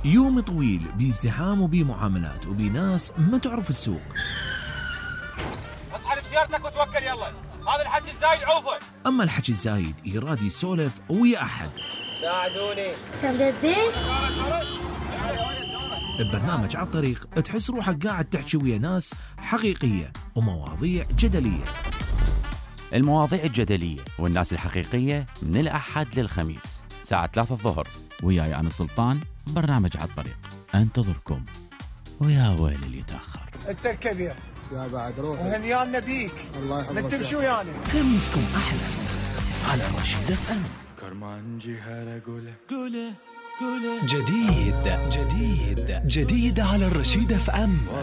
يوم طويل بازدحام وبمعاملات وبناس ما تعرف السوق. اسحب سيارتك وتوكل يلا، هذا الحكي الزايد عوفه. أما الحكي الزايد يراد يسولف ويا أحد. ساعدوني. كبدتين؟ ببرنامج على الطريق تحس روحك قاعد تحكي ويا ناس حقيقية ومواضيع جدلية. المواضيع الجدلية والناس الحقيقية من الأحد للخميس ساعة 3 الظهر، وياي أنا سلطان. برنامج على الطريق انتظركم، ويا ويل اللي يتأخر. انت الكبير يا بعد روح وهنيانا بيك. الله يحفظك. من تمشوا يعني خميسكم أحلى على رشيد اف ام. جديد على الرشيد اف ام.